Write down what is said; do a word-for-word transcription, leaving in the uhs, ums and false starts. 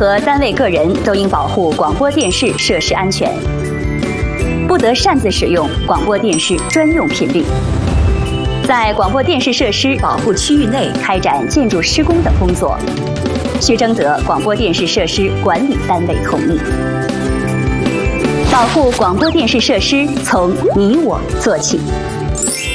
何单位个人都应保护广播电视设施安全，不得擅自使用广播电视专用频率。在广播电视设施保护区域内开展建筑施工等工作，需征得广播电视设施管理单位同意。保护广播电视设施从你我做起。